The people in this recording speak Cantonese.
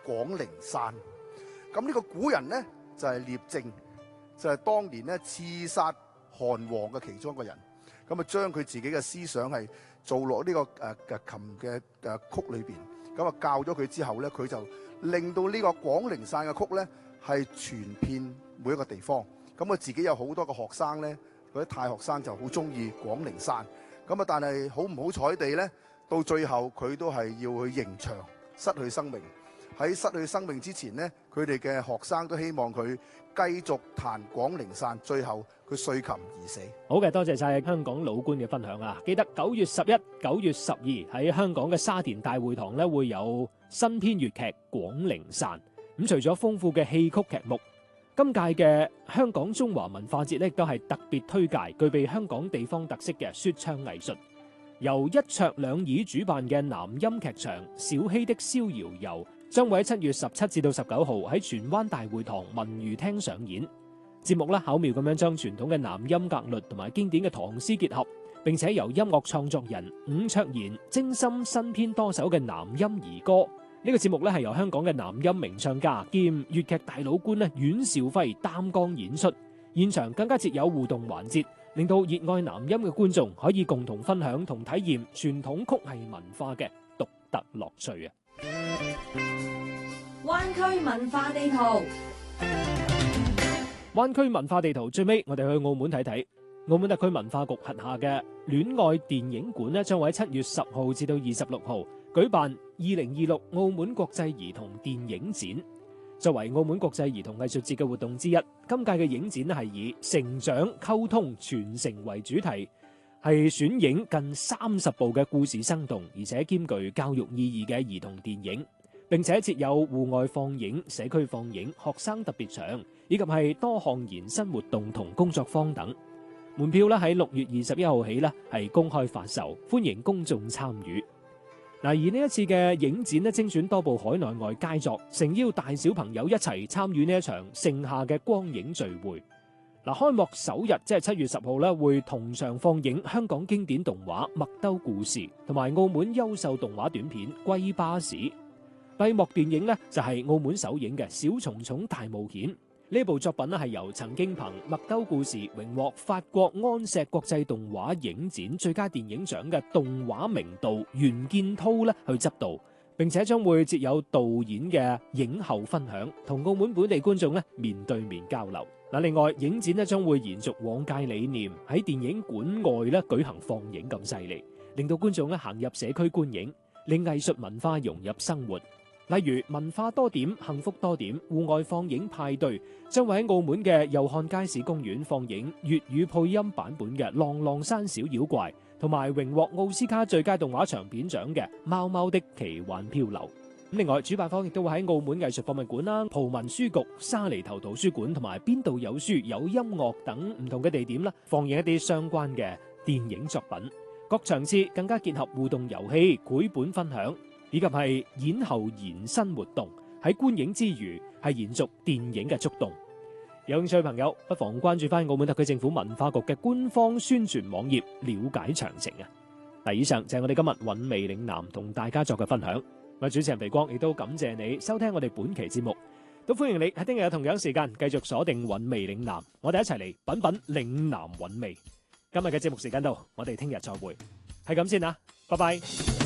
廣陵山。咁呢個古人呢，就係聶政，就係當年咧刺殺韓王嘅其中一個人。咁啊將佢自己嘅思想係做落呢個琴嘅曲裏邊。咁啊教咗佢之後咧，佢就令到呢個廣陵散嘅曲咧係傳遍每一個地方。咁佢自己有好多個學生咧，嗰啲太學生就好中意廣陵散。咁啊，但係好唔好彩地咧，到最後佢都係要去刑場，失去生命。喺失去生命之前呢，佢哋嘅學生都希望佢繼續彈廣陵散，最後佢碎琴而死。 好嘅，多謝晒香港老倌嘅分享啊！記得9月11、9月12喺香港嘅沙田大會堂咧會有新編粵劇《廣陵散》。咁除咗豐富嘅戲曲劇目，今屆嘅香港中華文化節咧亦都係特別推介具備香港地方特色嘅說唱藝術。由一桌兩椅主辦嘅南音劇場《小希的逍遙遊》將會喺7月17至到19號喺荃灣大會堂文娛廳上演。節目巧妙咁樣將傳統嘅南音格律同埋經典嘅唐詩結合，並且由音樂創作人伍卓賢精心新編多首嘅南音兒歌。呢個節目係由香港嘅南音名唱家兼粵劇大老倌阮兆輝擔綱演出，現場更加設有互動環節，令到熱愛南音嘅觀眾可以共同分享同體驗傳統曲藝文化嘅獨特樂趣啊！ 灣區文化地圖， 灣區文化地圖最尾我哋去澳門睇睇。澳門特區文化局轄下嘅戀愛電影館將會喺7月10號至到26號舉辦2026澳門國際兒童電影展。作為澳門國際兒童藝術節嘅活動之一，今屆嘅影展係以成長、溝通、傳承為主題，係選影近30部嘅故事生動而且兼具教育意義嘅兒童電影，並且設有戶外放映、社區放映、學生特別場，以及係多項延伸活動同工作坊等。門票喺6月21號起係公開發售，歡迎公眾參與。而呢一次嘅影展精選多部海內外佳作，誠邀大小朋友一齊參與呢一場盛夏嘅光影聚會。開幕首日即係7月10號會同場放映香港經典動畫《麥兜故事》同埋澳門優秀動畫短片《龜巴士》。閉幕電影就係澳門首映嘅《小蟲蟲大冒險》。呢部作品係由曾經憑《麥兜故事》榮獲法國安碩國際動畫影展最佳電影獎嘅動畫名導袁建滔去執導，並且將會設有導演嘅影後分享，同澳門本地觀眾面對面交流。另外影展將會延續往屆理念，喺電影館外舉行放映咁犀利，令到觀眾行入社區觀影，令藝術文化融入生活。例如文化多點、幸福多點戶外放映派對，將會喺澳門嘅祐漢街市公園放映粵語配音版本嘅《浪浪山小妖怪》，同埋榮獲奧斯卡最佳動畫長片獎嘅《貓貓的奇幻漂流》。另外，主辦方亦都會喺澳門藝術博物館、葡文書局、沙梨頭圖書館同埋邊度有書有音樂等唔同嘅地點放映一啲相關嘅電影作品。各場次更加結合互動遊戲、繪本分享，以及係演後延伸活動，喺觀影之餘係延續電影嘅觸動。有興趣朋友不妨關注翻澳門特區政府文化局嘅官方宣傳網頁，了解詳情啊！以上就係我哋今日韻味嶺南同大家作嘅分享。我係主持人肥光，亦都感謝你收聽我哋本期節目，都歡迎你喺聽日嘅同樣時間繼續鎖定韻味嶺南，我哋一齊嚟品品嶺南韻味。今日嘅節目時間到，我哋聽日再會，係咁先啦，拜拜。